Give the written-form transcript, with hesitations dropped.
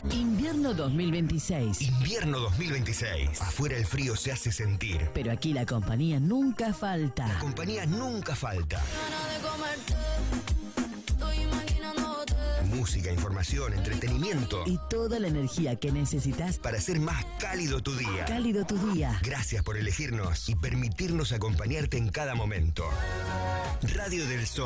Invierno 2026. Invierno 2026. Afuera el frío se hace sentir. Pero aquí la compañía nunca falta. La compañía nunca falta. Música, información, entretenimiento. Y toda la energía que necesitas para hacer más cálido tu día. Cálido tu día. Gracias por elegirnos y permitirnos acompañarte en cada momento. Radio del Sol.